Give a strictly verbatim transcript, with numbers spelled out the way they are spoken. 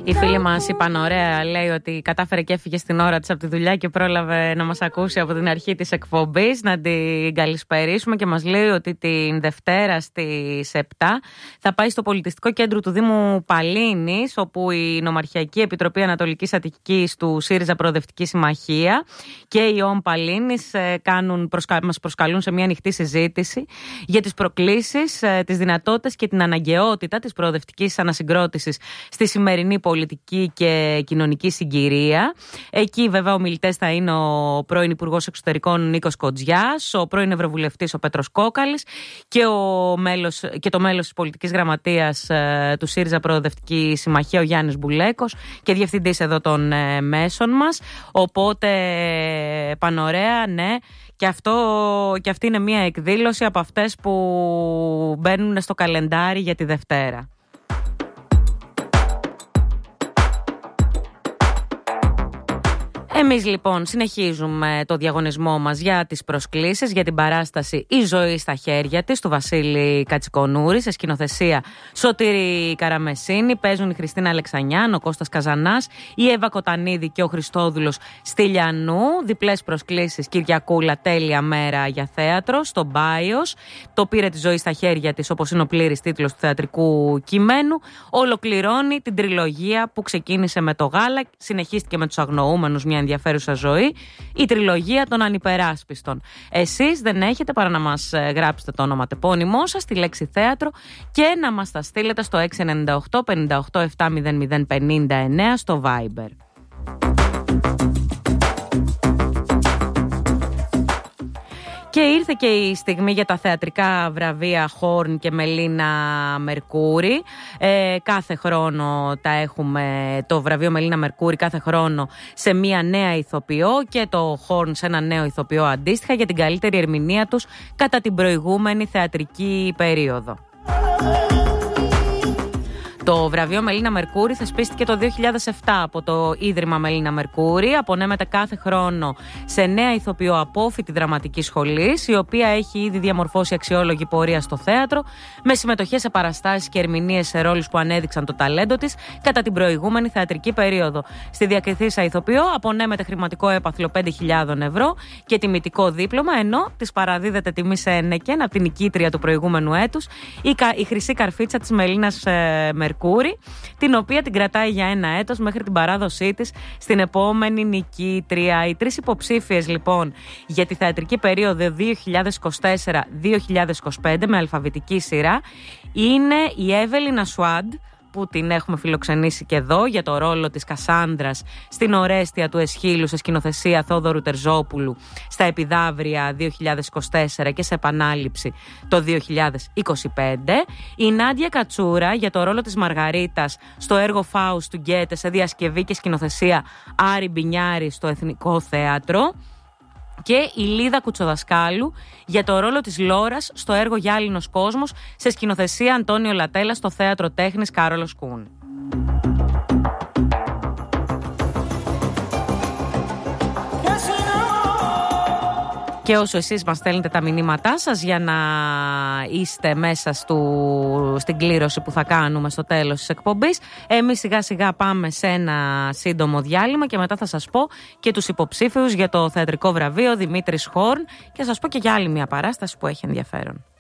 Οι φίλοι μας είπαν ωραία, λέει ότι κατάφερε και έφυγε στην ώρα της από τη δουλειά και πρόλαβε να μας ακούσει από την αρχή της εκπομπής, να την καλησπερίσουμε, και μας λέει ότι την Δευτέρα στις επτά θα πάει στο Πολιτιστικό Κέντρο του Δήμου Παλίνης, όπου η Νομαρχιακή Επιτροπή Ανατολικής Αττικής του ΣΥΡΙΖΑ Προοδευτική Συμμαχία και η ΟΜ Παλίνης κάνουν, προσκα... μας προσκαλούν σε μια ανοιχτή συζήτηση για τις προκλήσεις, τις δυνατότητες και την αναγκαιότητα της προοδευτικής ανασυγκρότησης στη σημερινή πολιτική και κοινωνική συγκυρία. Εκεί βέβαια ομιλητές θα είναι ο πρώην Υπουργός Εξωτερικών Νίκος Κοντζιάς, ο πρώην Ευρωβουλευτής ο Πέτρος Κόκαλης και, ο μέλος, και το μέλος της πολιτικής γραμματείας ε, του ΣΥΡΙΖΑ Προοδευτική Συμμαχία ο Γιάννης Μπουλέκος και διευθυντής εδώ των ε, μέσων μας. Οπότε ε, πανωρέα, ναι. Και, αυτό, και αυτή είναι μια εκδήλωση από αυτές που μπαίνουν στο καλεντάρι για τη Δευτέρα. Εμείς λοιπόν συνεχίζουμε το διαγωνισμό μας για τις προσκλήσεις για την παράσταση «Η ζωή στα χέρια της» του Βασίλη Κατσικονούρη, σε σκηνοθεσία Σωτήρη Καραμεσίνη. Παίζουν η Χριστίνα Αλεξανιάν, ο Κώστας Καζανάς, η Εύα Κοτανίδη και ο Χριστόδουλος Στυλιανού. Διπλές προσκλήσεις Κυριακούλα, τέλεια μέρα για θέατρο στο Μπάιος. Το πήρε τη ζωή στα χέρια της, όπως είναι ο πλήρης τίτλος του θεατρικού κειμένου. Ολοκληρώνει την τριλογία που ξεκίνησε με το γάλα, συνεχίστηκε με τους αγνοούμενους, μια ενδιαφέρουσα ζωή, η τριλογία των ανυπεράσπιστων. Εσείς δεν έχετε παρά να μας γράψετε το όνομα τεπώνυμό σας, τη λέξη θέατρο, και να μας τα στείλετε στο έξι εννιά οκτώ πενήντα οκτώ επτά μηδέν μηδέν πενήντα εννέα στο Viber. Και ήρθε και η στιγμή για τα θεατρικά βραβεία Χόρν και Μελίνα Μερκούρη. Ε, κάθε χρόνο τα έχουμε, το βραβείο Μελίνα Μερκούρη κάθε χρόνο σε μία νέα ηθοποιό και το Χόρν σε ένα νέο ηθοποιό αντίστοιχα, για την καλύτερη ερμηνεία τους κατά την προηγούμενη θεατρική περίοδο. Το βραβείο Μελίνα Μερκούρη θεσπίστηκε το δύο χιλιάδες επτά από το Ίδρυμα Μελίνα Μερκούρη. Απονέμεται κάθε χρόνο σε νέα ηθοποιό απόφοιτη δραματικής σχολής, η οποία έχει ήδη διαμορφώσει αξιόλογη πορεία στο θέατρο, με συμμετοχές σε παραστάσεις και ερμηνείες σε ρόλους που ανέδειξαν το ταλέντο της κατά την προηγούμενη θεατρική περίοδο. Στη διακριθήσα ηθοποιό απονέμεται χρηματικό έπαθλο πέντε χιλιάδες ευρώ και τιμητικό δίπλωμα, ενώ της παραδίδεται τιμή σε ένεκεν από την νικήτρια του προηγούμενου έτους, η, η χρυσή καρφίτσα της Μελίνας ε, Μερκούρη, την οποία την κρατάει για ένα έτος μέχρι την παράδοσή της στην επόμενη νικήτρια. Οι τρεις υποψήφιες λοιπόν για τη θεατρική περίοδο δύο χιλιάδες είκοσι τέσσερα δύο χιλιάδες είκοσι πέντε με αλφαβητική σειρά είναι η Εύελιν Ασουάντ, που την έχουμε φιλοξενήσει και εδώ για το ρόλο της Κασάνδρας στην Ορέστια του Εσχύλου, σε σκηνοθεσία Θόδωρου Τερζόπουλου, στα Επιδαύρια δύο χιλιάδες είκοσι τέσσερα και σε επανάληψη το δύο χιλιάδες είκοσι πέντε. Η Νάντια Κατσούρα για το ρόλο της Μαργαρίτας στο έργο Φάους του Γκέτε, σε διασκευή και σκηνοθεσία Άρη Μπινιάρη στο Εθνικό Θέατρο. Και η Λίδα Κουτσοδασκάλου για το ρόλο της Λόρας στο έργο Γυάλινος Κόσμος, σε σκηνοθεσία Αντώνιο Λατέλα στο Θέατρο Τέχνης Κάρολος Κούν. Και όσο εσείς μας στέλνετε τα μηνύματά σας για να είστε μέσα στο, στην κλήρωση που θα κάνουμε στο τέλος της εκπομπής, εμείς σιγά σιγά πάμε σε ένα σύντομο διάλειμμα και μετά θα σας πω και τους υποψήφιους για το θεατρικό βραβείο Δημήτρης Χόρν και θα σας πω και για άλλη μια παράσταση που έχει ενδιαφέρον.